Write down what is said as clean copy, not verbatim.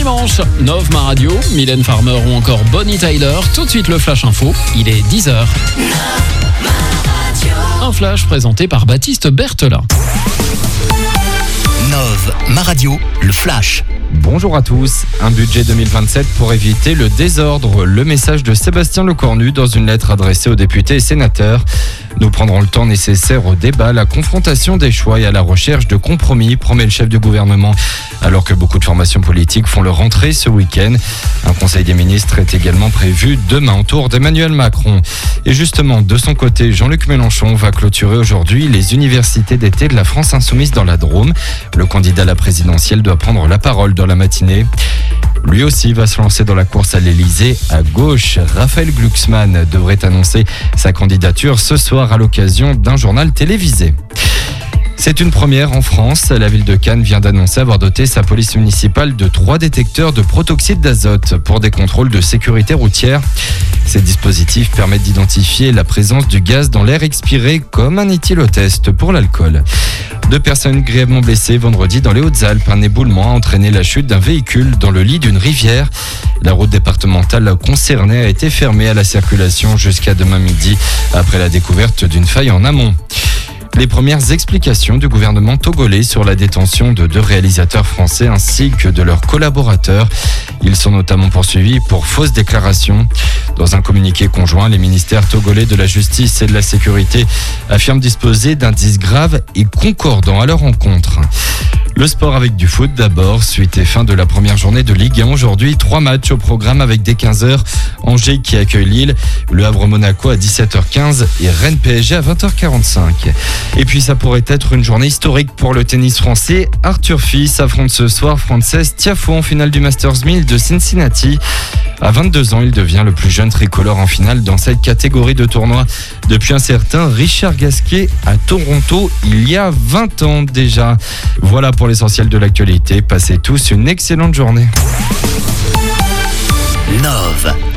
dimanche, Nov Ma Radio, Mylène Farmer ou encore Bonnie Tyler. Tout de suite le Flash Info, il est 10h. Un flash présenté par Baptiste Berthelin. Nov Ma Radio, le Flash. Bonjour à tous. Un budget 2027 pour éviter le désordre. Le message de Sébastien Lecornu dans une lettre adressée aux députés et sénateurs. Nous prendrons le temps nécessaire au débat, la confrontation des choix et à la recherche de compromis, promet le chef du gouvernement. Alors que beaucoup de formations politiques font leur rentrée ce week-end. Un conseil des ministres est également prévu demain autour d'Emmanuel Macron. Et justement, de son côté, Jean-Luc Mélenchon va clôturer aujourd'hui les universités d'été de la France Insoumise dans la Drôme. Le candidat à la présidentielle doit prendre la parole dans la matinée. Lui aussi va se lancer dans la course à l'Elysée. À gauche, Raphaël Glucksmann devrait annoncer sa candidature ce soir à l'occasion d'un journal télévisé. C'est une première en France. La ville de Cannes vient d'annoncer avoir doté sa police municipale de 3 détecteurs de protoxyde d'azote pour des contrôles de sécurité routière. Ces dispositifs permettent d'identifier la présence du gaz dans l'air expiré comme un éthylotest pour l'alcool. 2 personnes grièvement blessées vendredi dans les Hautes-Alpes. Un éboulement a entraîné la chute d'un véhicule dans le lit d'une rivière. La route départementale concernée a été fermée à la circulation jusqu'à demain midi après la découverte d'une faille en amont. Les premières explications du gouvernement togolais sur la détention de 2 réalisateurs français ainsi que de leurs collaborateurs. Ils sont notamment poursuivis pour fausses déclarations. Dans un communiqué conjoint, les ministères togolais de la Justice et de la Sécurité affirment disposer d'indices graves et concordants à leur encontre. Le sport avec du foot d'abord, suite et fin de la première journée de Ligue 1 aujourd'hui. 3 matchs au programme avec dès 15h. Angers qui accueille Lille, Le Havre-Monaco à 17h15 et Rennes-PSG à 20h45. Et puis ça pourrait être une journée historique pour le tennis français. Arthur Fils affronte ce soir Frances Tiafoe en finale du Masters 1000 de Cincinnati. À 22 ans, il devient le plus jeune tricolore en finale dans cette catégorie de tournoi depuis un certain Richard Gasquet à Toronto il y a 20 ans déjà. Voilà pour l'essentiel de l'actualité. Passez tous une excellente journée. Nov